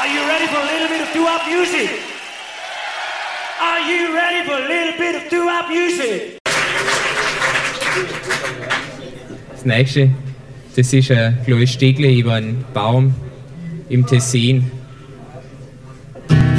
Are you ready for a little bit of doo-wop music? Are you ready for a little bit of doo-wop music? Das nächste, das ist ein kleines Stiegel über einen Baum im Tessin.